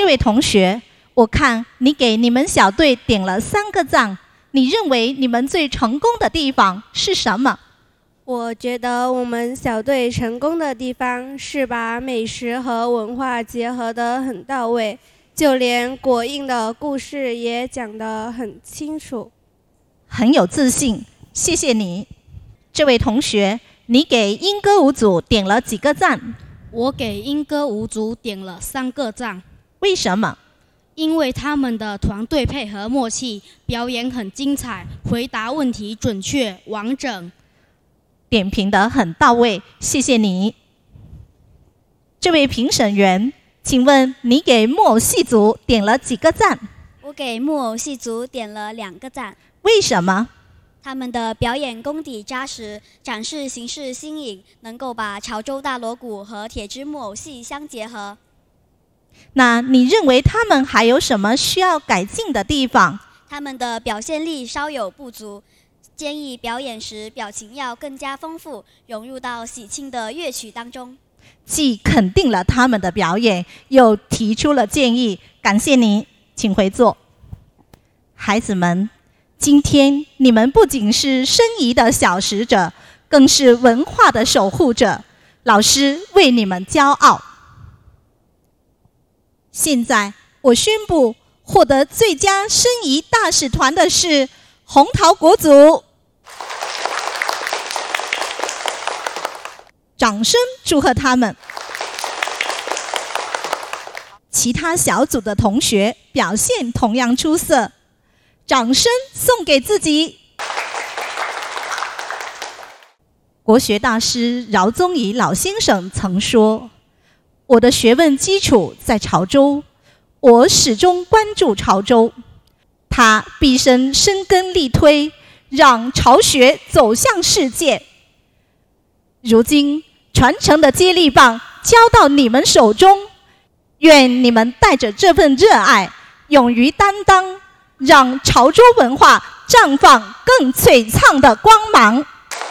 这位同学，我看你给你们小队点了3个赞，你认为你们最成功的地方是什么？ 我觉得我们小队成功的地方是把美食和文化结合得很到位，就连果印的故事也讲得很清楚。 很有自信，谢谢你。这位同学，你给英歌舞组点了几个赞？ 我给英歌舞组点了3个赞。 为什么？ 因为他们的团队配合默契，表演很精彩，回答问题准确完整。 点评得很到位，谢谢你。这位评审员，请问你给木偶戏组点了几个赞？ 我给木偶戏组点了2个赞。 为什么？ 他们的表演功底扎实，展示形式新颖，能够把潮州大锣鼓和铁枝木偶戏相结合。 那你认为他们还有什么需要改进的地方？ 他们的表现力稍有不足，建议表演时表情要更加丰富，融入到喜庆的乐曲当中。 既肯定了他们的表演，又提出了建议，感谢你，请回座。孩子们，今天你们不仅是申遗的小使者，更是文化的守护者，老师为你们骄傲。现在我宣布，获得最佳申遗大使团的是红桃国组。掌声祝贺他们。其他小组的同学表现同样出色，掌声送给自己。国学大师饶宗颐老先生曾说，我的学问基础在潮州，我始终关注潮州，他毕生深耕力推，让潮学走向世界。如今传承的接力棒交到你们手中，愿你们带着这份热爱，勇于担当，让潮州文化绽放更璀璨的光芒。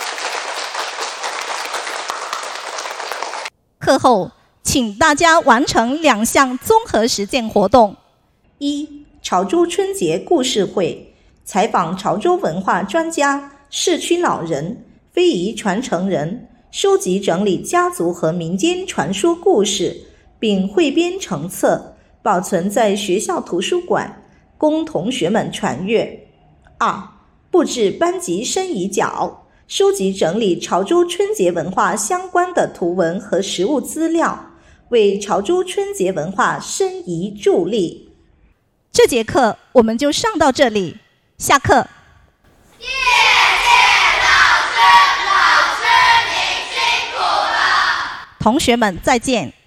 课后请大家完成2项综合实践活动：一、潮州春节故事会，采访潮州文化专家、市区老人、非遗传承人，收集整理家族和民间传说故事，并汇编成册，保存在学校图书馆，供同学们传阅。2、布置班级申遗角，收集整理潮州春节文化相关的图文和实物资料，为潮州春节文化申遗助力。这节课我们就上到这里，下课。 谢谢老师，老师您辛苦了。 同学们再见。